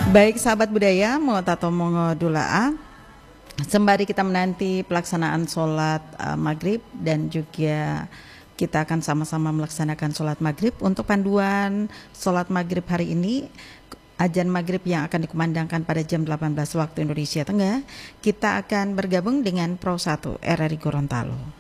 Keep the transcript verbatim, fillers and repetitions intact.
Baik sahabat budaya, mau tato mongo dula'a. Sembari kita menanti pelaksanaan sholat uh, maghrib dan juga kita akan sama-sama melaksanakan sholat maghrib. Untuk panduan sholat maghrib hari ini, azan maghrib yang akan dikumandangkan pada jam delapan belas waktu Indonesia Tengah, kita akan bergabung dengan Pro satu R R I Gorontalo.